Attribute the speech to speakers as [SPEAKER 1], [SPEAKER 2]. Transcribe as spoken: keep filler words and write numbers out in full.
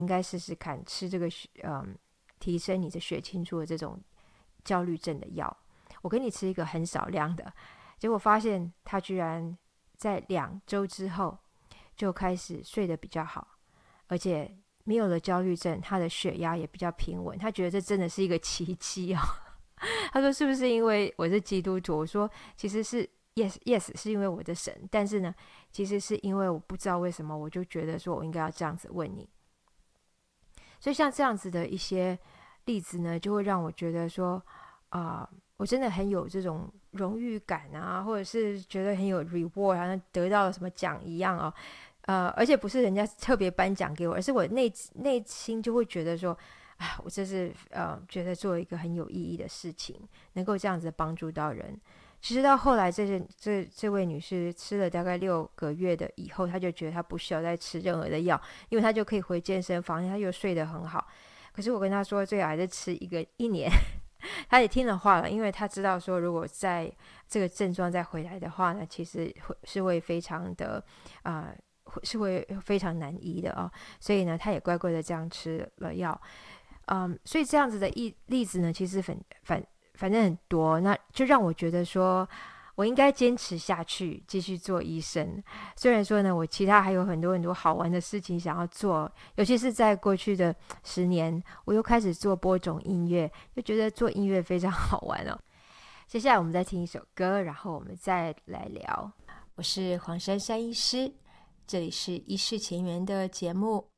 [SPEAKER 1] 应该试试看吃这个嗯提升你的血清素的这种焦虑症的药。我给你吃一个很少量的，结果发现他居然在两周之后就开始睡得比较好，而且没有了焦虑症，他的血压也比较平稳。他觉得这真的是一个奇迹哦。他说是不是因为我是基督徒？我说其实是 yes yes 是因为我的神，但是呢其实是因为我不知道为什么我就觉得说我应该要这样子问你。所以像这样子的一些例子呢，就会让我觉得说啊、呃，我真的很有这种荣誉感啊，或者是觉得很有 reward， 好像得到了什么奖一样哦。呃，而且不是人家特别颁奖给我，而是我内内心就会觉得说，啊，我这是呃觉得做一个很有意义的事情，能够这样子帮助到人。其实到后来这，这这这位女士吃了大概六个月的以后，她就觉得她不需要再吃任何的药，因为她就可以回健身房，她又睡得很好。可是我跟她说，最好还是吃一个一年。她也听了话了，因为她知道说，如果在这个症状再回来的话呢，其实会是会非常的啊。呃是会非常难医的哦，所以呢，他也乖乖的这样吃了药，嗯，所以这样子的例子呢，其实反反反正很多，那就让我觉得说，我应该坚持下去，继续做医生。虽然说呢，我其他还有很多很多好玩的事情想要做，尤其是在过去的十年，我又开始做播种音乐，就觉得做音乐非常好玩哦。接下来我们再听一首歌，然后我们再来聊。我是黄珊珊医师，这里是医事前缘的节目。